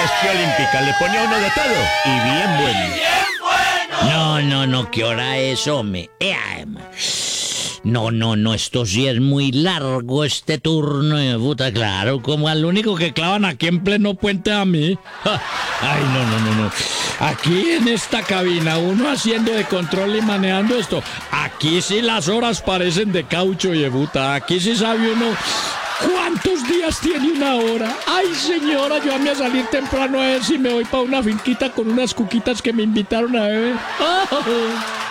esquí olímpica le ponía uno de todo y bien bueno. No, ¿qué hora es, hombre? No, esto sí es muy largo este turno de puta, claro, como al único que clavan aquí en pleno puente a mí. Ay, no. Aquí en esta cabina, uno haciendo de control y manejando esto, aquí sí las horas parecen de caucho y puta, aquí sí sabe uno cuántos días tiene una hora. Ay, señora, yo voy a salir temprano a ver si me voy para una finquita con unas cuquitas que me invitaron a beber.